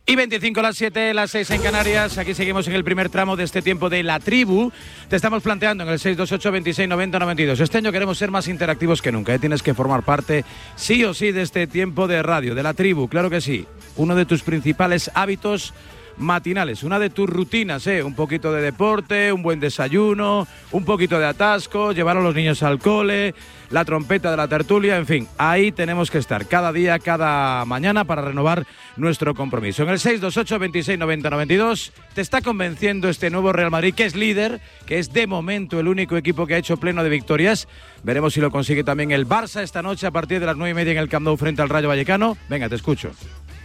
Y 25 las 7, las 6 en Canarias. Aquí seguimos en el primer tramo de este tiempo de La Tribu. Te estamos planteando en el 628 26 90 92. Este año queremos ser más interactivos que nunca. Tienes que formar parte, sí o sí, de este tiempo de radio, de La Tribu. Claro que sí. Uno de tus principales hábitos matinales, una de tus rutinas, un poquito de deporte, un buen desayuno, un poquito de atasco, llevar a los niños al cole, la trompeta de la tertulia, en fin, ahí tenemos que estar cada día, cada mañana para renovar nuestro compromiso. En el 628 26 90 92 te está convenciendo este nuevo Real Madrid, que es líder, que es de momento el único equipo que ha hecho pleno de victorias. Veremos si lo consigue también el Barça esta noche a partir de las 9:30 en el Camp Nou frente al Rayo Vallecano. Venga, te escucho.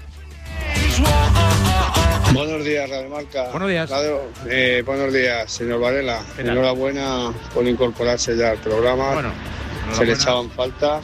Buenos días, Radio Marca. Buenos días. Buenos días, señor Varela. Enhorabuena por incorporarse ya al programa. Bueno, se le echaban falta.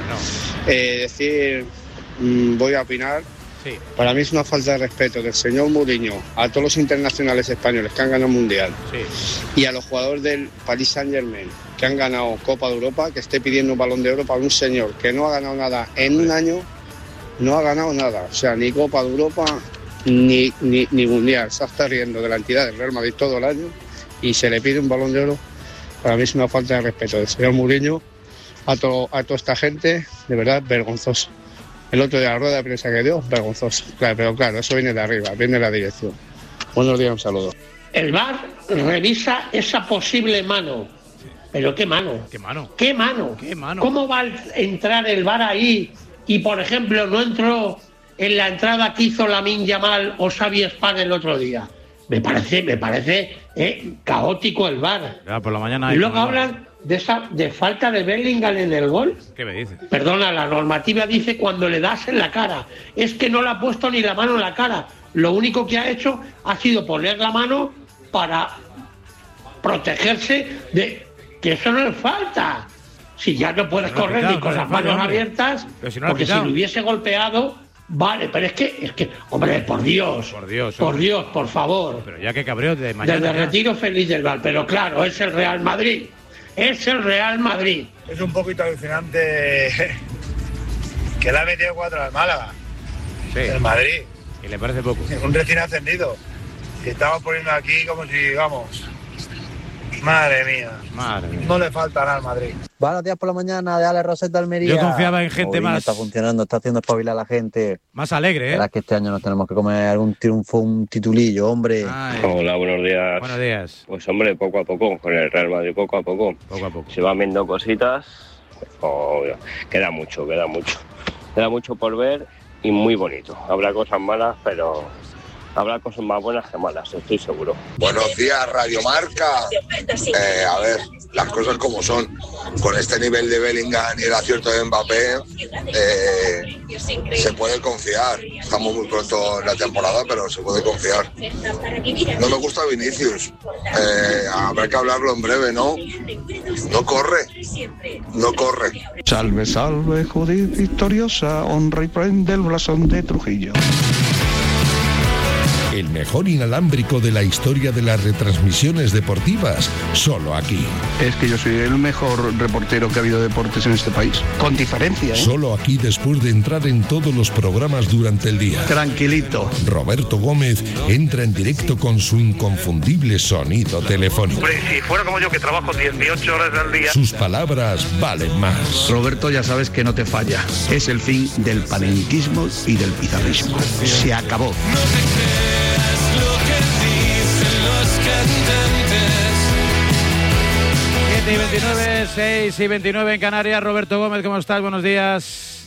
Voy a opinar. Sí. Para mí es una falta de respeto del señor Mourinho a todos los internacionales españoles que han ganado el Mundial, y a los jugadores del Paris Saint-Germain que han ganado Copa de Europa, que esté pidiendo un Balón de Oro para un señor que no ha ganado nada en un año. No ha ganado nada, o sea, ni Copa de Europa ni Mundial. Se está riendo de la entidad del Real Madrid todo el año y se le pide un Balón de Oro. Para mí es una falta de respeto del señor Mourinho a toda esta gente, de verdad, vergonzoso. El otro día la rueda de prensa que dio, vergonzoso. Claro, pero claro, eso viene de arriba, viene de la dirección. Buenos días, un saludo. El VAR revisa esa posible mano. ¿Pero qué mano? ¿Qué mano? ¿Qué mano? ¿Qué mano? ¿Cómo va a entrar el VAR ahí y, por ejemplo, no entró en la entrada que hizo Lamine Yamal o Xavi Espan el otro día? Me parece caótico el VAR. Ya, por la mañana y luego hablan de falta de Bellingham en el gol. ¿Qué me dices? Perdona, la normativa dice cuando le das en la cara. Es que no le ha puesto ni la mano en la cara. Lo único que ha hecho ha sido poner la mano para protegerse de que eso no es falta. Si ya no puedes correr ni con las manos abiertas, porque si lo hubiese golpeado, vale, pero es que, hombre, por Dios, por favor. Pero ya que cabreo de mañana. Desde retiro feliz del VAR, pero claro, es el Real Madrid. Es el Real Madrid. Es un poquito alucinante que le ha metido 4 al Málaga. Sí. El Madrid. Y le parece poco. Un recién ascendido. Y estamos poniendo aquí como si, vamos... Madre mía. No le falta nada al Madrid. Buenos días por la mañana, de Ale Rosetta Almería. Yo confiaba en gente más... Está funcionando, está haciendo espabilar a la gente. Más alegre, La verdad es que este año nos tenemos que comer algún triunfo, un titulillo, hombre. Ay. Hola, buenos días. Buenos días. Pues hombre, poco a poco, con el Real Madrid poco a poco. Poco a poco. Se van viendo cositas. Queda mucho por ver y muy bonito. Habrá cosas malas, pero... habrá cosas más buenas que malas, estoy seguro. Buenos días, Radio Marca. A ver, las cosas como son. Con este nivel de Bellingham y el acierto de Mbappé, se puede confiar. Estamos muy pronto en la temporada, pero se puede confiar. No me gusta Vinicius. Habrá que hablarlo en breve, ¿no? No corre. Salve, salve, Judith victoriosa, honra y prende el blasón de Trujillo. El mejor inalámbrico de la historia de las retransmisiones deportivas, solo aquí. Es que yo soy el mejor reportero que ha habido de deportes en este país, con diferencia, ¿eh? Solo aquí después de entrar en todos los programas durante el día. Tranquilito. Roberto Gómez entra en directo con su inconfundible sonido telefónico. Hombre, si fuera como yo que trabajo 18 horas al día... Sus palabras valen más. Roberto, ya sabes que no te falla. Es el fin del panenquismo y del pizarrismo. Se acabó. 7:29, 6:29 en Canarias. Roberto Gómez, ¿cómo estás? Buenos días.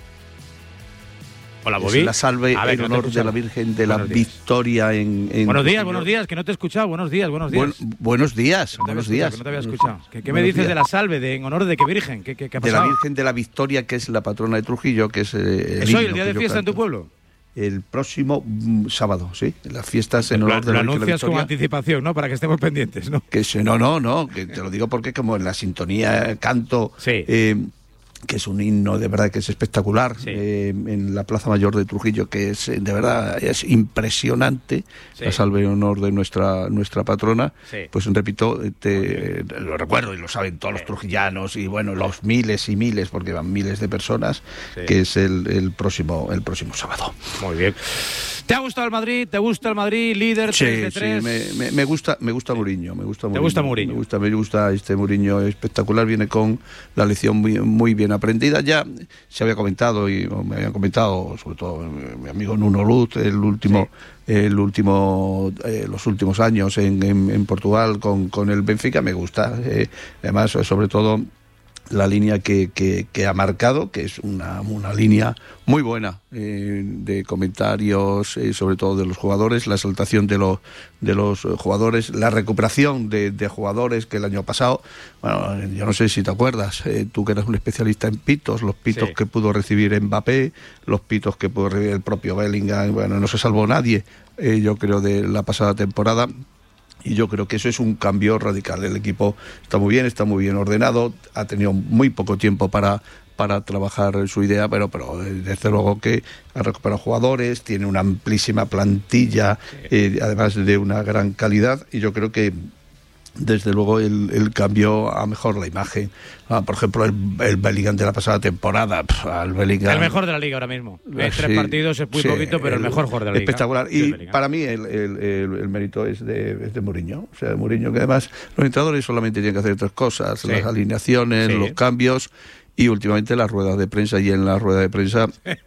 Hola, Bobby. La salve en honor de la Virgen de la Victoria en buenos días, que no te he escuchado. Buenos días. Buenos días. Que no te había escuchado. ¿Qué me dices de la salve, en honor de qué Virgen? ¿Qué ha pasado? De la Virgen de la Victoria, que es la patrona de Trujillo, que es... ¿Es hoy el día de fiesta en tu pueblo? El próximo sábado, sí. Las fiestas en honor de la Virgen de la Victoria. Lo anuncias con anticipación, ¿no? Para que estemos pendientes, ¿no? No, que te lo digo porque como en la sintonía canto... Sí. Que es un himno de verdad que es espectacular, sí. En la Plaza Mayor de Trujillo, que es de verdad es impresionante, sí. La salve en honor de nuestra patrona, sí. Pues repito, lo recuerdo y lo saben todos los trujillanos y bueno, los miles y miles, porque van miles de personas, sí. Que es el próximo sábado. Muy bien. ¿Te ha gustado el Madrid? ¿Te gusta el Madrid? Líder, 3-3. Sí, me gusta Mourinho. Me gusta Mourinho? Me gusta este Mourinho espectacular. Viene con la lección muy bien aprendida. Ya se había comentado, y me habían comentado, sobre todo mi amigo Nuno Luz, los últimos años en Portugal con el Benfica. Me gusta. Además, sobre todo, la línea que ha marcado, que es una línea muy buena de comentarios, sobre todo de los jugadores, la exaltación de los jugadores, la recuperación de jugadores que el año pasado, bueno, yo no sé si te acuerdas, tú que eres un especialista en pitos, los pitos que pudo recibir Mbappé, los pitos que pudo recibir el propio Bellingham, bueno, no se salvó nadie, yo creo, de la pasada temporada. Y yo creo que eso es un cambio radical. El equipo está muy bien ordenado, ha tenido muy poco tiempo para trabajar su idea, pero desde luego que ha recuperado jugadores, tiene una amplísima plantilla, además de una gran calidad, y yo creo que desde luego el cambio a mejor la imagen. Por ejemplo, el Bellingham de la pasada temporada, el Bellingham, el mejor de la liga ahora mismo. En 3 partidos es muy poquito, pero el mejor jugador de la liga. Espectacular. Y para mí el mérito es de Mourinho. O sea, Mourinho, que además los entrenadores solamente tienen que hacer 3 cosas: las alineaciones, los cambios y últimamente las ruedas de prensa. Y en la rueda de prensa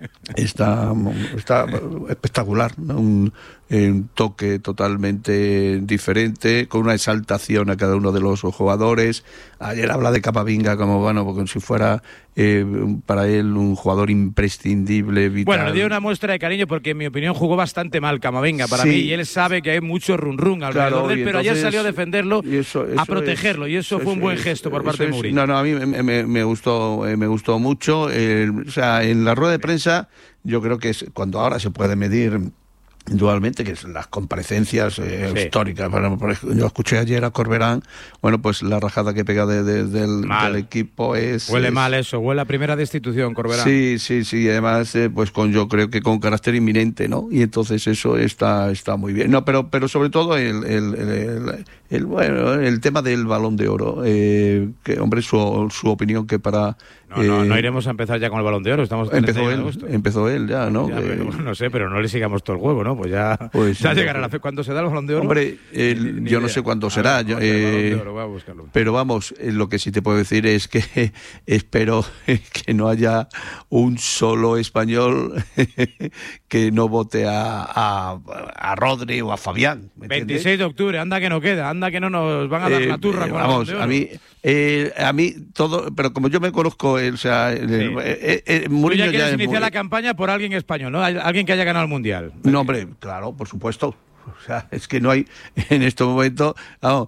está espectacular, ¿no? Un toque totalmente diferente, con una exaltación a cada uno de los jugadores. Ayer habla de Camavinga como, bueno, porque si fuera para él un jugador imprescindible, vital. Bueno, le dio una muestra de cariño porque en mi opinión jugó bastante mal Camavinga para mí, y él sabe que hay mucho run alrededor de él, pero ayer salió a defenderlo, a protegerlo, y eso fue un buen gesto por parte de Mourinho. No, a mí me gustó mucho. O sea, en la rueda de prensa yo creo que es cuando ahora se puede medir Igualmente, que es las comparecencias históricas. Bueno, yo escuché ayer a Corberán, bueno, pues la rajada que pega del equipo es... Huele mal eso, huele a primera destitución, Corberán. Sí, además, pues yo creo que con carácter inminente, ¿no? Y entonces eso está muy bien. No, pero sobre todo el tema del Balón de Oro, que, hombre, su opinión que para... No iremos a empezar ya con el Balón de Oro, estamos... Empezó él ya, ¿no? Ya, no sé, pero no le sigamos todo el juego, ¿no? Pues ya llegará la fe. ¿Cuándo se da el Balón de Oro? Hombre, yo no sé cuándo será. Pero vamos, lo que sí te puedo decir es que espero que no haya un solo español que no vote a Rodri o a Fabián. 26 de octubre, anda que no queda, anda que no nos van a dar la turra con vamos, el Balón de Oro. A mí todo, pero como yo me conozco, Mourinho ya quieres iniciar la campaña por alguien español, ¿no? Alguien que haya ganado el Mundial. No, hombre, claro, por supuesto. O sea, es que no hay en este momento, vamos,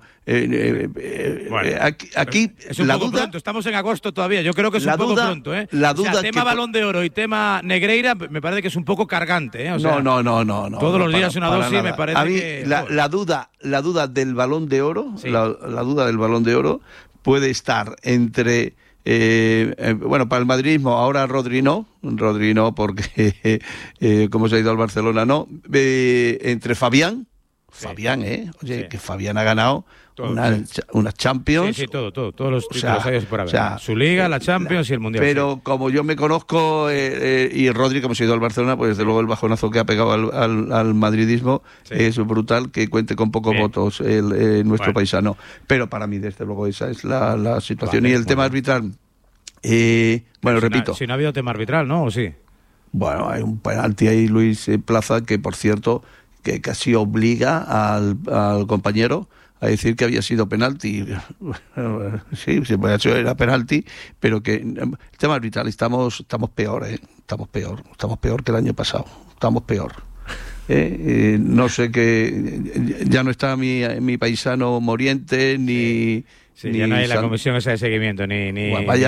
aquí es un poco pronto, estamos en agosto todavía, yo creo que es un poco pronto, ¿eh? La duda, o sea, tema Balón de Oro y tema Negreira me parece que es un poco cargante, ¿eh? O sea, no. Todos los días una dosis nada. Me parece a mí, que... La duda del Balón de Oro, la duda del Balón de Oro puede estar entre... para el madridismo ahora Rodri no porque como se ha ido al Barcelona entre Fabián, que Fabián ha ganado unas Champions, todos los títulos hay por haber, su Liga, la Champions y el Mundial, pero como yo me conozco y Rodri, como se ha ido al Barcelona, pues desde luego el bajonazo que ha pegado al madridismo es brutal, que cuente con pocos votos nuestro paisano, pero para mí desde luego esa es la situación. Y el tema arbitral, repito, si no ha habido tema arbitral, ¿no? ¿O sí? Bueno, hay un penalti ahí, Luis Plaza, que por cierto que casi obliga al compañero a decir que había sido penalti. Sí, era penalti, pero que el tema arbitral estamos peor, estamos peor que el año pasado, estamos peor. No sé qué, ya no está mi paisano Moriente ni ya no hay la comisión esa de seguimiento ni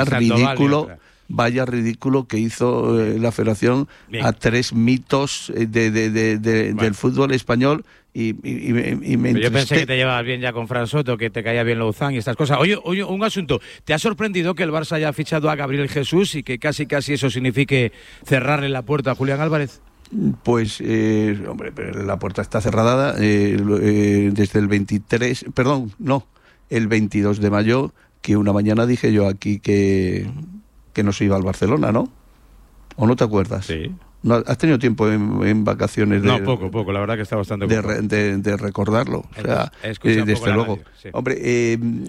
vaya ridículo que hizo la Federación a 3 mitos del fútbol español. Y yo pensé que te llevabas bien ya con Fran Soto, que te caía bien Louzán y estas cosas. Oye, un asunto. ¿Te ha sorprendido que el Barça haya fichado a Gabriel Jesús y que casi eso signifique cerrarle la puerta a Julián Álvarez? Pues, hombre, pero la puerta está cerrada desde el 22 de mayo, que una mañana dije yo aquí que no se iba al Barcelona, ¿no? ¿O no te acuerdas? Sí. ¿No has tenido tiempo en vacaciones? No, poco, la verdad que está bastante poco. De recordarlo. O sea, desde luego. Radio, sí. Hombre,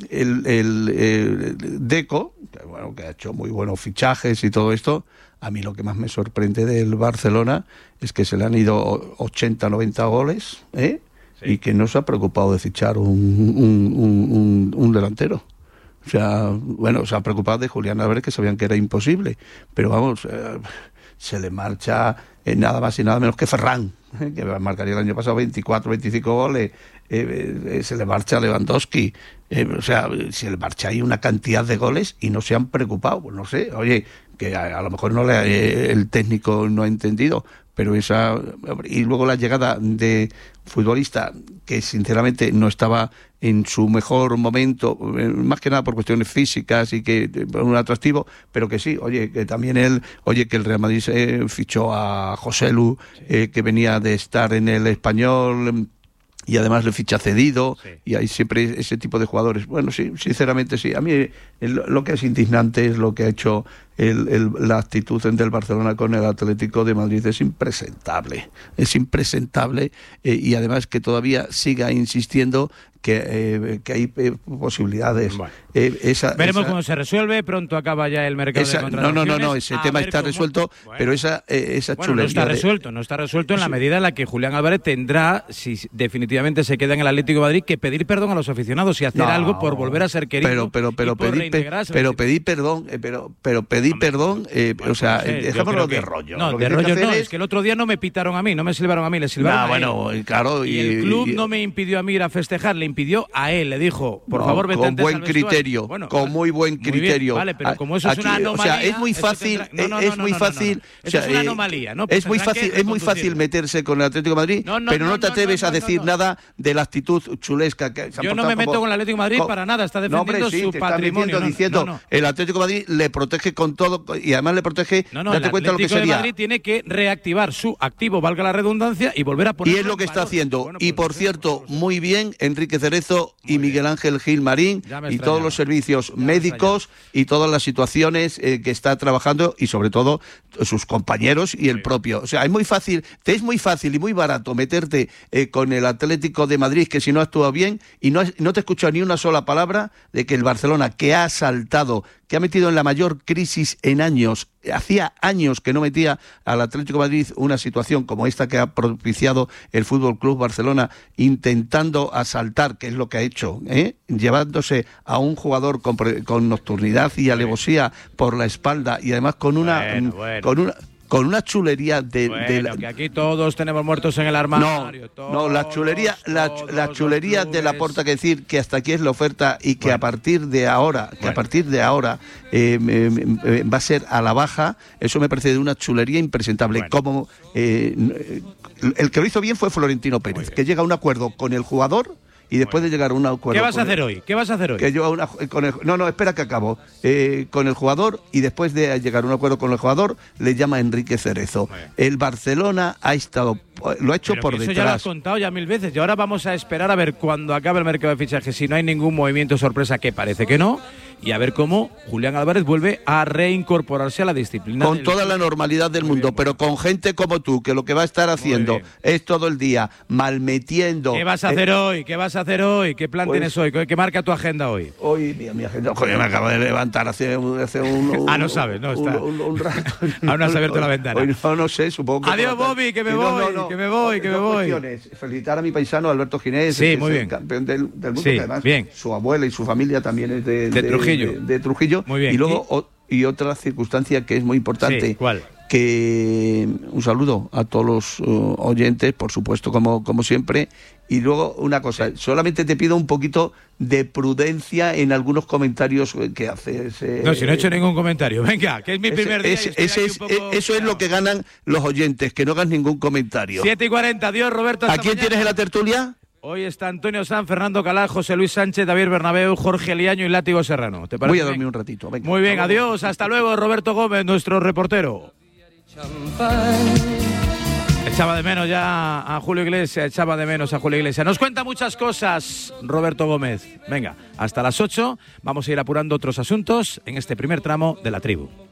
el Deco, que ha hecho muy buenos fichajes y todo esto, a mí lo que más me sorprende del Barcelona es que se le han ido 80, 90 goles, ¿eh? Sí. Y que no se ha preocupado de fichar un delantero. O sea, bueno, se ha preocupado de Julián Álvarez, que sabían que era imposible, pero vamos, se le marcha nada más y nada menos que Ferran, que marcaría el año pasado 24, 25 goles, se le marcha Lewandowski, o sea, se le marcha ahí una cantidad de goles y no se han preocupado, pues no sé, oye, que a lo mejor el técnico no ha entendido, pero y luego la llegada de futbolista que sinceramente no estaba en su mejor momento, más que nada por cuestiones físicas y que un atractivo, pero que sí, que también que el Real Madrid fichó a Joselu, que venía de estar en el Español, y además le ficha cedido, sí. Y hay siempre ese tipo de jugadores. Bueno, sí, sinceramente sí. A mí lo que es indignante es lo que ha hecho la actitud del Barcelona con el Atlético de Madrid. Es impresentable, y además que todavía siga insistiendo que hay posibilidades. Bueno. Veremos cómo se resuelve. Pronto acaba ya el mercado de contrataciones. No, ese tema está resuelto, bueno, pero esa chulería no está resuelto en la medida en la que Julián Álvarez tendrá, si definitivamente se queda en el Atlético de Madrid, que pedir perdón a los aficionados y hacer algo por volver a ser querido. Pero pedir perdón, o sea, dejémoslo de rollo. No, de rollo no, es que el otro día no me pitaron a mí, no me silbaron a mí, le silbaron a él. Claro, y el club no me impidió a mí ir a festejar, le impidió a él, le dijo, por favor, vete antes al vestuario. Con muy buen criterio. Muy bien, vale, pero como eso es una anomalía, o sea, es muy fácil, eso es una anomalía, ¿no? Pues es muy fácil meterse con el Atlético de Madrid, pero no te atreves a decir nada de la actitud chulesca que se ha. Yo no me meto con el Atlético de Madrid para nada, está defendiendo su patrimonio. Diciendo, el Atlético de Madrid le protege con todo y además le protege. Date cuenta lo que sería. El Atlético de Madrid tiene que reactivar su activo, valga la redundancia, y volver a poner. Y es lo que está haciendo. Y por cierto, muy bien, Enrique Cerezo y Miguel Ángel Gilmarín y todos los servicios médicos y todas las situaciones que está trabajando, y sobre todo sus compañeros y el propio. O sea, es muy fácil y muy barato meterte con el Atlético de Madrid, que si no actúa bien, y no te he escuchado ni una sola palabra de que el Barcelona, que ha saltado, que ha metido en la mayor crisis en años, hacía años que no metía al Atlético de Madrid una situación como esta que ha propiciado el Fútbol Club Barcelona, intentando asaltar, que es lo que ha hecho, llevándose a un jugador con nocturnidad y alevosía por la espalda, y además con una chulería que aquí todos tenemos muertos en el armario. La chulería de Laporta, que decir que hasta aquí es la oferta y que a partir de ahora va a ser a la baja. Eso me parece de una chulería impresentable. Como el que lo hizo bien fue Florentino Pérez, que llega a un acuerdo con el jugador. Y después de llegar a un acuerdo... ¿Qué vas a hacer hoy? Espera que acabo. Con el jugador, y después de llegar a un acuerdo con el jugador, le llama Enrique Cerezo. El Barcelona lo ha hecho por detrás. Eso ya lo has contado ya 1000 veces. Y ahora vamos a esperar a ver cuando acabe el mercado de fichajes, si no hay ningún movimiento sorpresa, que parece que no, y a ver cómo Julián Álvarez vuelve a reincorporarse a la disciplina. Con toda la normalidad del mundo, pero con gente como tú, que lo que va a estar haciendo es todo el día malmetiendo... ¿Qué vas a hacer hoy? ¿Qué plan tienes hoy? ¿Qué marca tu agenda hoy? Hoy mi agenda... Joder, me acabo de levantar hace un no sabes, no está. Un rato. Aún no has abierto la ventana. Hoy no sé, supongo que... Adiós, Bobby, que me voy. Felicitar a mi paisano Alberto Ginés, sí, muy bien. Campeón del mundo, sí, que además bien. Su abuela y su familia también es de Trujillo. De Trujillo. Muy bien. Y luego y otra circunstancia que es muy importante. Sí, ¿cuál? Que un saludo a todos los oyentes, por supuesto, como siempre. Y luego una cosa, solamente te pido un poquito de prudencia en algunos comentarios que haces. No, si no he hecho ningún comentario. Venga, que es mi primer día. Eso es lo que ganan los oyentes, que no hagan ningún comentario. 7:40, adiós, Roberto. ¿A quién tienes en la tertulia? Hoy está Antonio Sanz, Fernando Calá, José Luis Sánchez, David Bernabéu, Jorge Liaño y Látigo Serrano. ¿Te parece? Voy a dormir un ratito. Venga. Muy bien, adiós. Hasta luego, Roberto Gómez, nuestro reportero. Echaba de menos ya a Julio Iglesias, Nos cuenta muchas cosas Roberto Gómez. Venga, hasta las 8 vamos a ir apurando otros asuntos en este primer tramo de La Tribu.